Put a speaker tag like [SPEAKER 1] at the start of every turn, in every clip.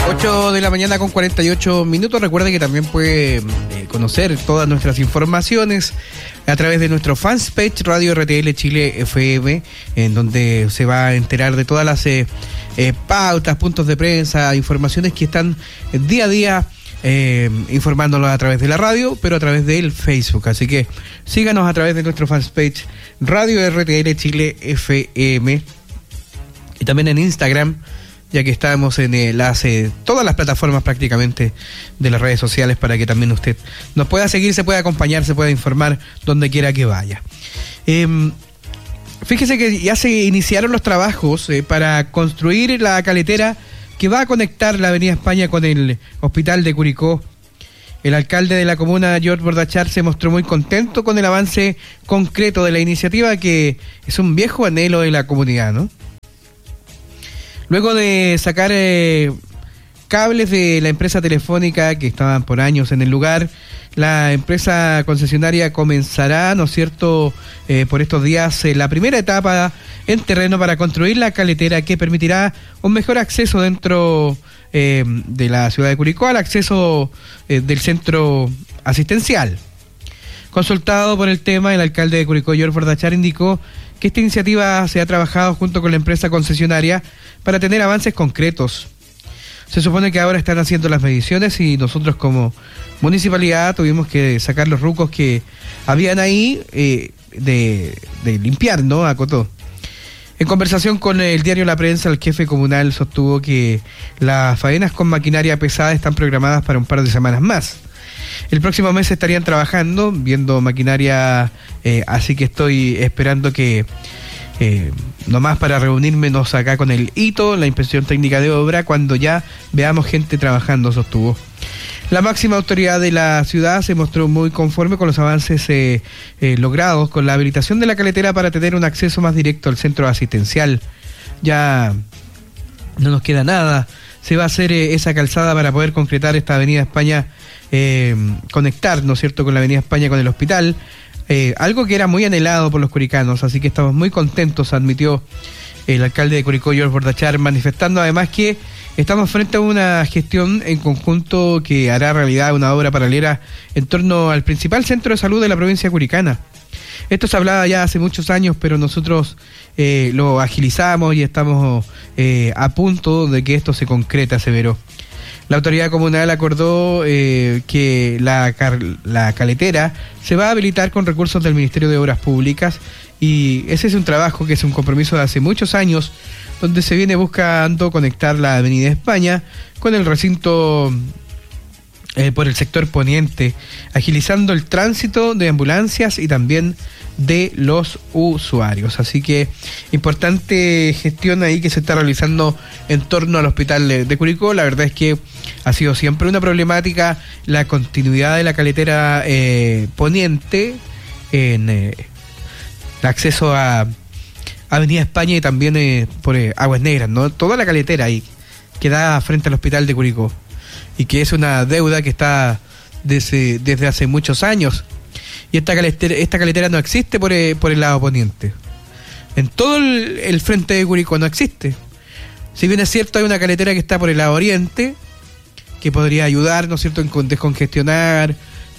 [SPEAKER 1] 8 de la mañana con 48 minutos. Recuerde que también puede conocer todas nuestras informaciones a través de nuestro fanpage Radio RTL Chile FM, en donde se va a enterar de todas las pautas, puntos de prensa, informaciones que están día a día informándolos a través de la radio, pero a través del Facebook. Así que síganos a través de nuestro fanpage Radio RTL Chile FM y también en Instagram, ya que estamos en todas las plataformas prácticamente de las redes sociales, para que también usted nos pueda seguir, se pueda acompañar, se pueda informar donde quiera que vaya. Fíjese que ya se iniciaron los trabajos para construir la caletera que va a conectar la Avenida España con el Hospital de Curicó. El alcalde de la comuna, George Bordachar, se mostró muy contento con el avance concreto de la iniciativa, que es un viejo anhelo de la comunidad, ¿no? Luego de sacar cables de la empresa telefónica que estaban por años en el lugar, la empresa concesionaria comenzará, ¿no es cierto?, por estos días la primera etapa en terreno para construir la caletera que permitirá un mejor acceso dentro de la ciudad de Curicó al acceso del centro asistencial. Consultado por el tema, el alcalde de Curicó, George Bordachar, indicó que esta iniciativa se ha trabajado junto con la empresa concesionaria para tener avances concretos. Se supone que ahora están haciendo las mediciones y nosotros como municipalidad tuvimos que sacar los rucos que habían ahí de limpiar, ¿no? Acotó. En conversación con el diario La Prensa, el jefe comunal sostuvo que las faenas con maquinaria pesada están programadas para un par de semanas más. El próximo mes estarían trabajando, viendo maquinaria, así que estoy esperando que nomás para reunirnos acá con el hito, la inspección técnica de obra, cuando ya veamos gente trabajando, sostuvo. La máxima autoridad de la ciudad se mostró muy conforme con los avances logrados con la habilitación de la caletera para tener un acceso más directo al centro asistencial. Ya no nos queda nada. Se va a hacer esa calzada para poder concretar esta Avenida España, conectar, ¿no es cierto?, con la Avenida España con el hospital. Algo que era muy anhelado por los curicanos, así que estamos muy contentos, admitió el alcalde de Curicó, George Bordachar, manifestando además que estamos frente a una gestión en conjunto que hará realidad una obra paralela en torno al principal centro de salud de la provincia curicana. Esto se hablaba ya hace muchos años, pero nosotros lo agilizamos y estamos a punto de que esto se concrete, aseveró. La autoridad comunal acordó que la caletera se va a habilitar con recursos del Ministerio de Obras Públicas, y ese es un trabajo que es un compromiso de hace muchos años, donde se viene buscando conectar la Avenida España con el recinto por el sector poniente, agilizando el tránsito de ambulancias y también de los usuarios. Así que importante gestión ahí que se está realizando en torno al hospital de Curicó. La verdad es que ha sido siempre una problemática la continuidad de la caletera poniente en el acceso a Avenida España y también por Aguas Negras, ¿no? Toda la caletera ahí que da frente al hospital de Curicó, y que es una deuda que está desde hace muchos años. Y esta caletera no existe por el lado poniente. En todo el frente de Curicó no existe. Si bien es cierto, hay una caletera que está por el lado oriente, que podría ayudar, ¿no es cierto?, en descongestionar,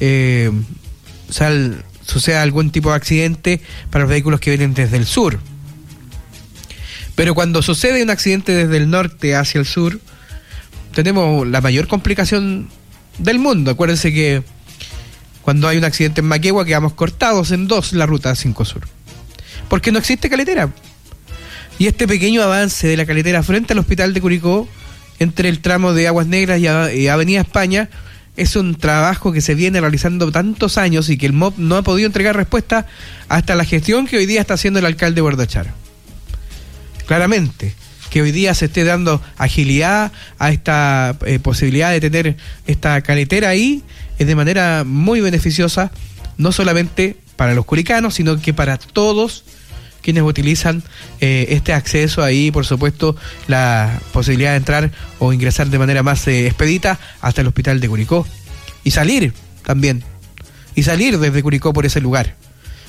[SPEAKER 1] suceda algún tipo de accidente para los vehículos que vienen desde el sur. Pero cuando sucede un accidente desde el norte hacia el sur, tenemos la mayor complicación del mundo. Acuérdense que cuando hay un accidente en Maquegua quedamos cortados en dos la ruta 5 Sur, porque no existe caletera. Y este pequeño avance de la caletera frente al hospital de Curicó, entre el tramo de Aguas Negras y Avenida España, es un trabajo que se viene realizando tantos años y que el MOP no ha podido entregar respuesta hasta la gestión que hoy día está haciendo el alcalde Bordachar. Claramente, que hoy día se esté dando agilidad a esta posibilidad de tener esta caletera ahí, es de manera muy beneficiosa, no solamente para los curicanos, sino que para todos quienes utilizan este acceso ahí, por supuesto, la posibilidad de entrar o ingresar de manera más expedita hasta el hospital de Curicó, y salir también, y salir desde Curicó por ese lugar.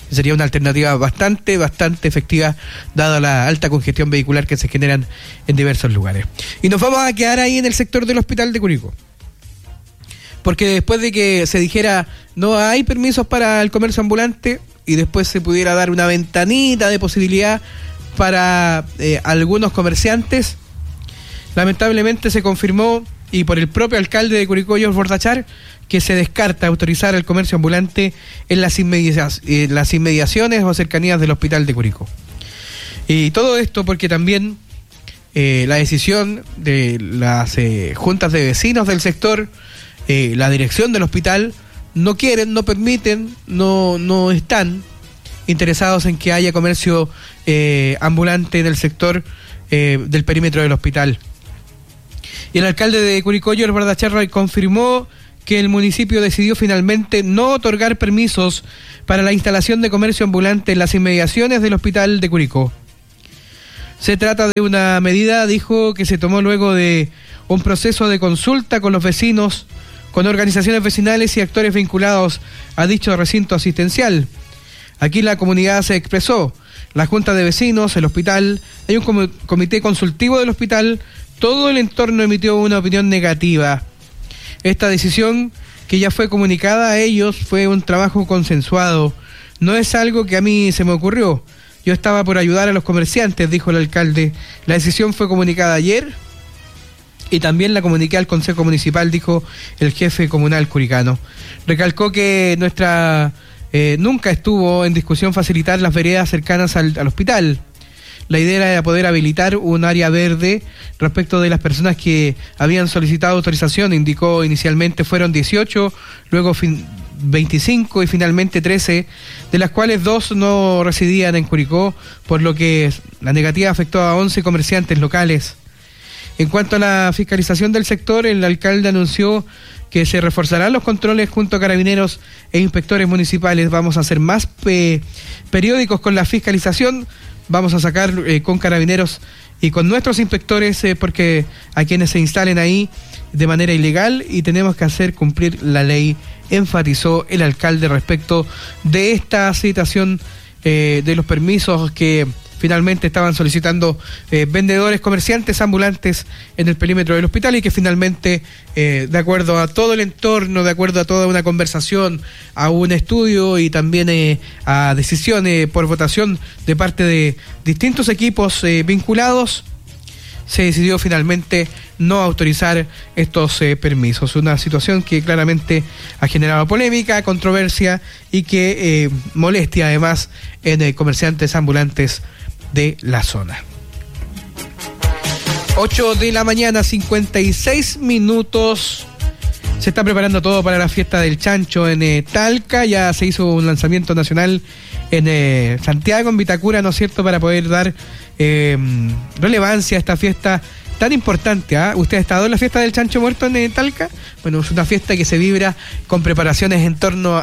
[SPEAKER 1] Sería una alternativa bastante efectiva, dada la alta congestión vehicular que se generan en diversos lugares. Y nos vamos a quedar ahí en el sector del hospital de Curicó. Porque después de que se dijera no hay permisos para el comercio ambulante y después se pudiera dar una ventanita de posibilidad para algunos comerciantes, lamentablemente se confirmó, y por el propio alcalde de Curicó, George Bordachar, que se descarta autorizar el comercio ambulante en las inmediaciones o cercanías del hospital de Curicó. Y todo esto porque también la decisión de las juntas de vecinos del sector, la dirección del hospital, no quieren, no permiten, no están interesados en que haya comercio ambulante en el sector del perímetro del hospital. Y el alcalde de Curicó, George Bordachar, confirmó que el municipio decidió finalmente no otorgar permisos para la instalación de comercio ambulante en las inmediaciones del hospital de Curicó. Se trata de una medida, dijo, que se tomó luego de un proceso de consulta con los vecinos, con organizaciones vecinales y actores vinculados a dicho recinto asistencial. Aquí la comunidad se expresó, la junta de vecinos, el hospital, hay un comité consultivo del hospital, todo el entorno emitió una opinión negativa. Esta decisión, que ya fue comunicada a ellos, fue un trabajo consensuado. No es algo que a mí se me ocurrió. Yo estaba por ayudar a los comerciantes, dijo el alcalde. La decisión fue comunicada ayer y también la comuniqué al Consejo Municipal, dijo el jefe comunal curicano. Recalcó que nunca estuvo en discusión facilitar las veredas cercanas al hospital. La idea era poder habilitar un área verde respecto de las personas que habían solicitado autorización. Indicó inicialmente fueron 18, luego 25 y finalmente 13, de las cuales 2 no residían en Curicó, por lo que la negativa afectó a 11 comerciantes locales. En cuanto a la fiscalización del sector, el alcalde anunció que se reforzarán los controles junto a carabineros e inspectores municipales. Vamos a hacer más periódicos con la fiscalización. Vamos a sacar con carabineros y con nuestros inspectores porque a quienes se instalen ahí de manera ilegal, y tenemos que hacer cumplir la ley, enfatizó el alcalde respecto de esta situación de los permisos que finalmente estaban solicitando vendedores, comerciantes ambulantes en el perímetro del hospital, y que finalmente, de acuerdo a todo el entorno, de acuerdo a toda una conversación, a un estudio y también a decisiones por votación de parte de distintos equipos vinculados, se decidió finalmente no autorizar estos permisos. Una situación que claramente ha generado polémica, controversia y que molestia además en comerciantes ambulantes de la zona. 8 de la mañana, 56 minutos. Se está preparando todo para la fiesta del chancho en Talca. Ya se hizo un lanzamiento nacional en Santiago, en Vitacura, ¿no es cierto?, para poder dar relevancia a esta fiesta tan importante. ¿Usted ha estado en la fiesta del chancho muerto en Talca? Bueno, es una fiesta que se vibra con preparaciones en torno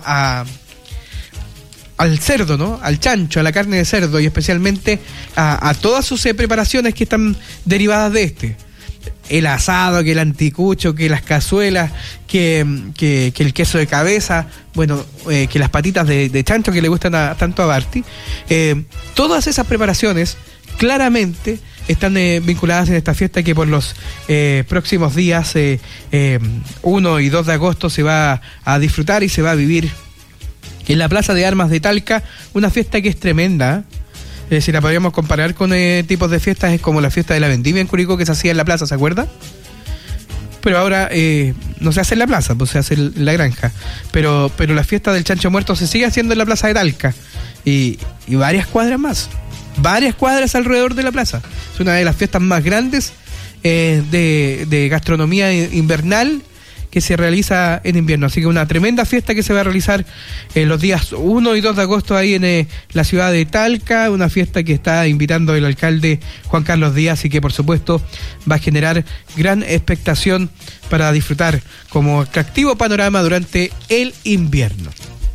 [SPEAKER 1] al cerdo, ¿no? Al chancho, a la carne de cerdo, y especialmente a todas sus preparaciones que están derivadas de este. El asado, que el anticucho, que las cazuelas, que el queso de cabeza, bueno, que las patitas de chancho que le gustan tanto a Barty. Todas esas preparaciones claramente están vinculadas en esta fiesta que por los próximos días 1 y 2 de agosto se va a disfrutar y se va a vivir en la Plaza de Armas de Talca, una fiesta que es tremenda. Si la podríamos comparar con tipos de fiestas, es como la fiesta de la vendimia en Curicó que se hacía en la plaza, ¿se acuerda? Pero ahora no se hace en la plaza, pues se hace en la granja. Pero la fiesta del chancho muerto se sigue haciendo en la Plaza de Talca. Y varias cuadras más. Varias cuadras alrededor de la plaza. Es una de las fiestas más grandes de gastronomía invernal que se realiza en invierno. Así que una tremenda fiesta que se va a realizar los días 1 y 2 de agosto ahí en la ciudad de Talca, una fiesta que está invitando el alcalde Juan Carlos Díaz y que por supuesto va a generar gran expectación para disfrutar como atractivo panorama durante el invierno.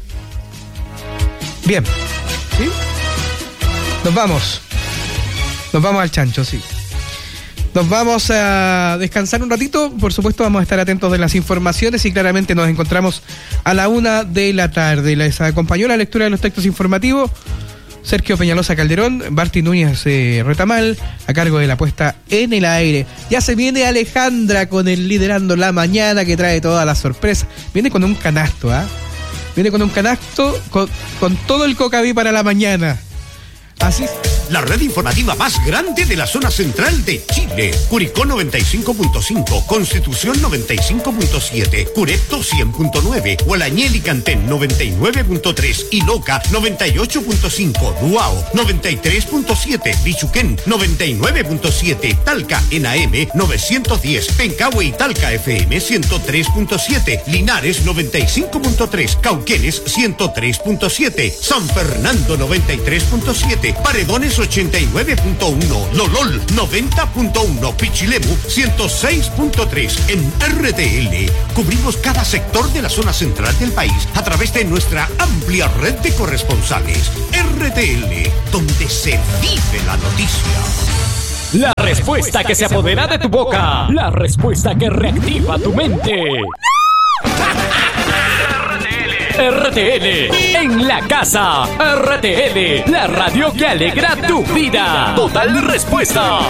[SPEAKER 1] Bien, ¿sí? Nos vamos al chancho, sí. Nos vamos a descansar un ratito, por supuesto vamos a estar atentos de las informaciones y claramente nos encontramos a la 1:00 p.m. Les acompañó la lectura de los textos informativos Sergio Peñalosa Calderón, Barty Núñez Retamal, a cargo de la puesta en el aire. Ya se viene Alejandra con el Liderando la Mañana, que trae todas las sorpresas. Viene con un canasto, Viene con un canasto con todo el cocaví para la mañana. Así es.
[SPEAKER 2] La red informativa más grande de la zona central de Chile. Curicó 95.5, Constitución 95.7, Curepto 100.9, Gualañel y Cantén 99.3 y Loca 98.5, Duao 93.7, Bichuquén 99.7, Talca en AM 910, Pencahue y Talca FM 103.7, Linares 95.3, Cauquenes 103.7, San Fernando 93.7, Paredones 89.1, Lolol 90.1, Pichilemu 106.3. En RTL cubrimos cada sector de la zona central del país a través de nuestra amplia red de corresponsales. RTL, donde se vive la noticia.
[SPEAKER 3] La respuesta que se apodera de tu boca. La respuesta que reactiva tu mente. RTL en la casa. RTL, la radio que alegra tu vida. Total Respuesta.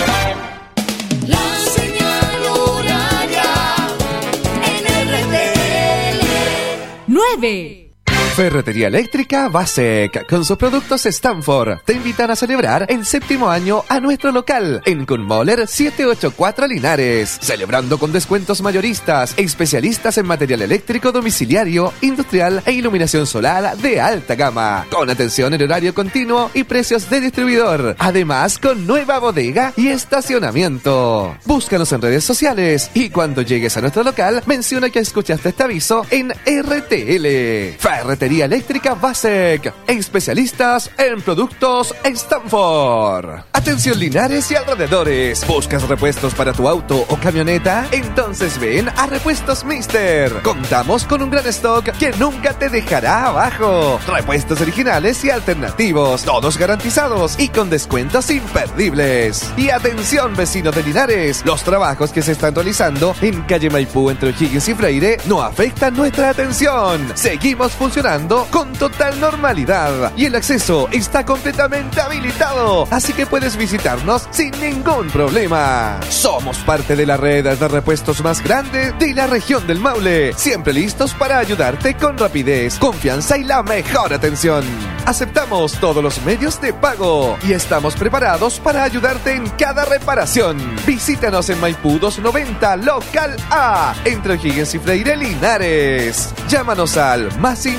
[SPEAKER 4] La señal horaria en RTL. 9.
[SPEAKER 5] Ferretería Eléctrica Basec, con sus productos Stanford, te invitan a celebrar el 7º año a nuestro local en Kunmoller 784 Linares, celebrando con descuentos mayoristas, especialistas en material eléctrico domiciliario, industrial e iluminación solar de alta gama, con atención en horario continuo y precios de distribuidor, además con nueva bodega y estacionamiento. Búscanos en redes sociales y cuando llegues a nuestro local, menciona que escuchaste este aviso en RTL. Ferretería Eléctrica Basec, especialistas en productos Stanford. Atención Linares y alrededores. ¿Buscas repuestos para tu auto o camioneta? Entonces ven a Repuestos Mister. Contamos con un gran stock que nunca te dejará abajo. Repuestos originales y alternativos, todos garantizados y con descuentos imperdibles. Y atención vecinos de Linares, los trabajos que se están realizando en calle Maipú entre O'Higgins y Freire no afectan nuestra atención. Seguimos funcionando con total normalidad y el acceso está completamente habilitado, así que puedes visitarnos sin ningún problema. Somos parte de la red de repuestos más grande de la región del Maule, siempre listos para ayudarte con rapidez, confianza y la mejor atención. Aceptamos todos los medios de pago y estamos preparados para ayudarte en cada reparación. Visítanos en Maipú 290 Local A, entre O'Higgins y Freire Linares. Llámanos al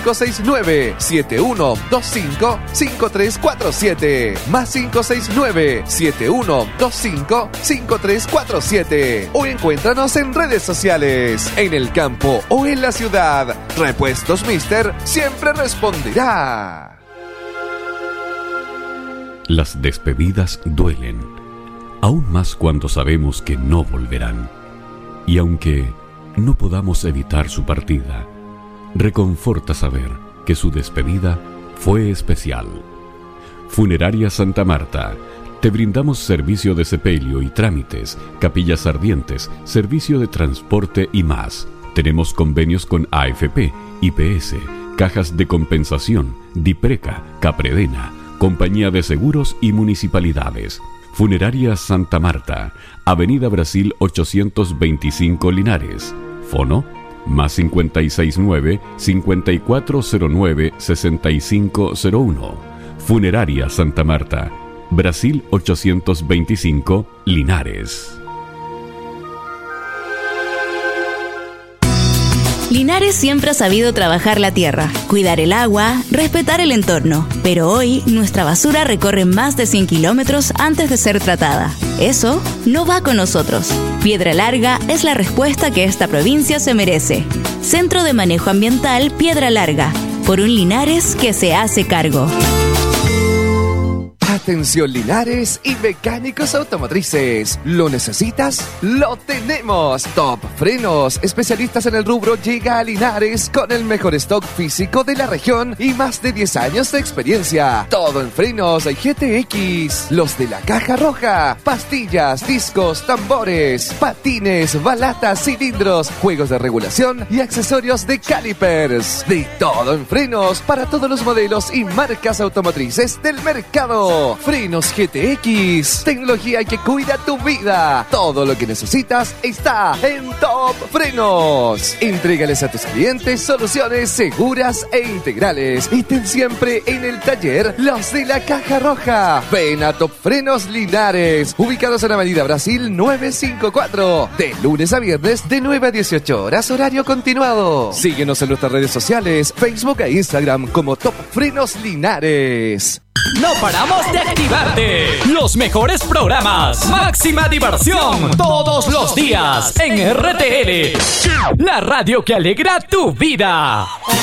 [SPEAKER 5] +569-7125-5347, +569-7125-5347, o encuéntranos en redes sociales, en el campo o en la ciudad. Repuestos Mister siempre responderá.
[SPEAKER 6] Las despedidas duelen, aún más cuando sabemos que no volverán. Y aunque no podamos evitar su partida, reconforta saber que su despedida fue especial. Funeraria Santa Marta. Te brindamos servicio de sepelio y trámites, capillas ardientes, servicio de transporte y más. Tenemos convenios con AFP, IPS, cajas de compensación, Dipreca, Capredena, Compañía de Seguros y municipalidades. Funeraria Santa Marta, Avenida Brasil 825 Linares. Fono +569-5409-6501. Funeraria Santa Marta, Brasil 825 Linares.
[SPEAKER 7] Linares siempre ha sabido trabajar la tierra, cuidar el agua, respetar el entorno. Pero hoy, nuestra basura recorre más de 100 kilómetros antes de ser tratada. Eso no va con nosotros. Piedra Larga es la respuesta que esta provincia se merece. Centro de Manejo Ambiental Piedra Larga, por un Linares que se hace cargo.
[SPEAKER 5] Atención Linares y mecánicos automotrices. ¿Lo necesitas? ¡Lo tenemos! Top Frenos, especialistas en el rubro, llega a Linares con el mejor stock físico de la región y más de 10 años de experiencia. Todo en frenos GTX, los de la caja roja, pastillas, discos, tambores, patines, balatas, cilindros, juegos de regulación y accesorios de calipers. De todo en frenos para todos los modelos y marcas automotrices del mercado. Frenos GTX, tecnología que cuida tu vida. Todo lo que necesitas está en Top Frenos. Entrégales a tus clientes soluciones seguras e integrales. Y ten siempre en el taller los de la caja roja. Ven a Top Frenos Linares, ubicados en Avenida Brasil 954. De lunes a viernes de 9 a 18 horas, horario continuado. Síguenos en nuestras redes sociales, Facebook e Instagram como Top Frenos Linares.
[SPEAKER 3] No paramos de activarte. Los mejores programas, máxima diversión, todos los días en RTL, la radio que alegra tu vida.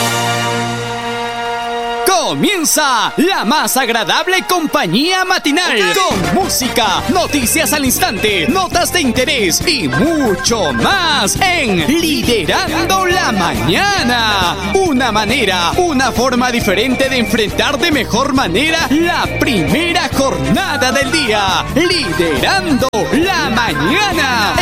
[SPEAKER 3] Comienza la más agradable compañía matinal, con música, noticias al instante, notas de interés y mucho más en Liderando la Mañana. Una forma diferente de enfrentar de mejor manera la primera jornada del día. Liderando la Mañana